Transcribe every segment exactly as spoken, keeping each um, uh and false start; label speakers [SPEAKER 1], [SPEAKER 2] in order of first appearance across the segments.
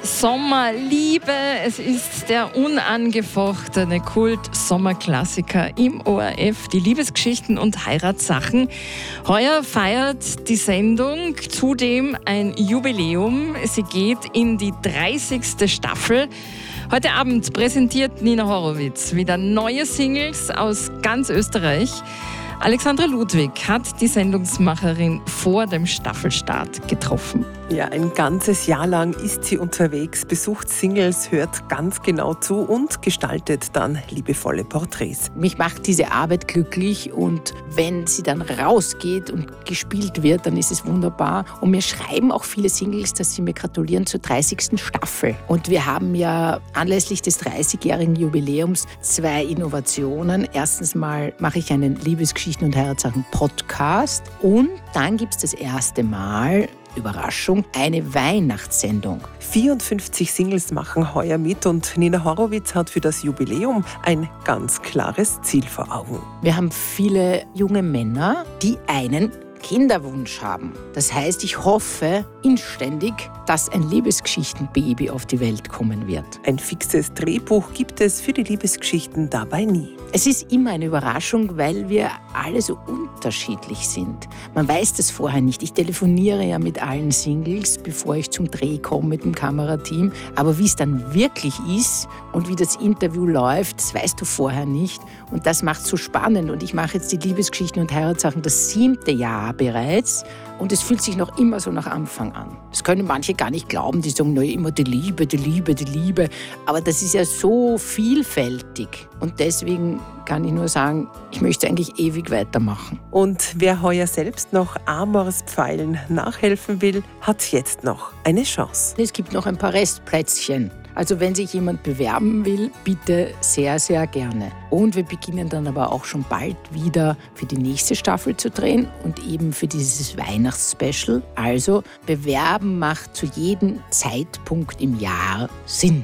[SPEAKER 1] Sommerliebe. Es ist der unangefochtene Kult-Sommerklassiker im O R F, die Liebesgeschichten und Heiratssachen. Heuer feiert die Sendung zudem ein Jubiläum. Sie geht in die dreißigste Staffel. Heute Abend präsentiert Nina Horowitz wieder neue Singles aus ganz Österreich. Alexandra Ludwig hat die Sendungsmacherin vor dem Staffelstart getroffen.
[SPEAKER 2] Ja, ein ganzes Jahr lang ist sie unterwegs, besucht Singles, hört ganz genau zu und gestaltet dann liebevolle Porträts.
[SPEAKER 3] Mich macht diese Arbeit glücklich und wenn sie dann rausgeht und gespielt wird, dann ist es wunderbar. Und mir schreiben auch viele Singles, dass sie mir gratulieren zur dreißigsten Staffel. Und wir haben ja anlässlich des dreißigjährigen Jubiläums zwei Innovationen. Erstens mal mache ich einen Liebesgeschichten- und Heiratssachen-Podcast und dann gibt es das erste Mal, Überraschung, eine Weihnachtssendung.
[SPEAKER 2] vierundfünfzig Singles machen heuer mit und Nina Horowitz hat für das Jubiläum ein ganz klares Ziel vor Augen.
[SPEAKER 3] Wir haben viele junge Männer, die einen Kinderwunsch haben. Das heißt, ich hoffe inständig, dass ein Liebesgeschichtenbaby auf die Welt kommen wird.
[SPEAKER 2] Ein fixes Drehbuch gibt es für die Liebesgeschichten dabei nie.
[SPEAKER 3] Es ist immer eine Überraschung, weil wir alle so unterschiedlich sind. Man weiß das vorher nicht. Ich telefoniere ja mit allen Singles, bevor ich zum Dreh komme mit dem Kamerateam. Aber wie es dann wirklich ist und wie das Interview läuft, das weißt du vorher nicht. Und das macht es so spannend. Und ich mache jetzt die Liebesgeschichten und Heiratssachen das siebte Jahr bereits. Und es fühlt sich noch immer so nach Anfang an. Das können manche gar nicht glauben, die sagen, naja, immer die Liebe, die Liebe, die Liebe. Aber das ist ja so vielfältig. Und deswegen kann ich nur sagen, ich möchte eigentlich ewig weitermachen.
[SPEAKER 2] Und wer heuer selbst noch Amorspfeilen nachhelfen will, hat jetzt noch eine Chance.
[SPEAKER 3] Es gibt noch ein paar Restplätzchen. Also wenn sich jemand bewerben will, bitte sehr, sehr gerne. Und wir beginnen dann aber auch schon bald wieder für die nächste Staffel zu drehen und eben für dieses Weihnachtsspecial. Also bewerben macht zu jedem Zeitpunkt im Jahr Sinn.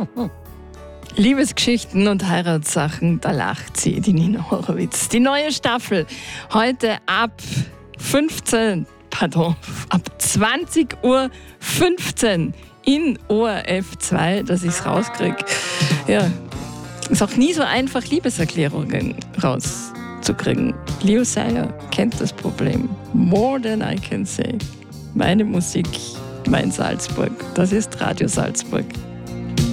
[SPEAKER 1] Liebesgeschichten und Heiratssachen, da lacht sie, die Nina Horowitz. Die neue Staffel heute ab fünfzehn, pardon, ab zwanzig Uhr fünfzehn in O R F zwei, dass ich es rauskriege. Ja, ist auch nie so einfach, Liebeserklärungen rauszukriegen. Leo Sayer kennt das Problem. More than I can say. Meine Musik, mein Salzburg. Das ist Radio Salzburg.